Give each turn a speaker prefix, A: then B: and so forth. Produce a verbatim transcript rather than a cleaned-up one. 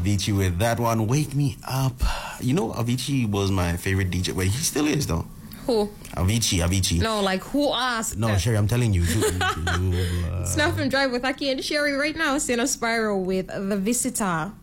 A: Avicii with that one. Wake Me Up. You know, Avicii was my favorite D J. Well, he still is, though.
B: Who?
A: Avicii, Avicii.
B: No, like who asked?
A: No, Sherry, I'm telling you. you, you uh...
B: Snuff and Drive with Aki and Sherry right now. Stay on Spiral with The Visitor.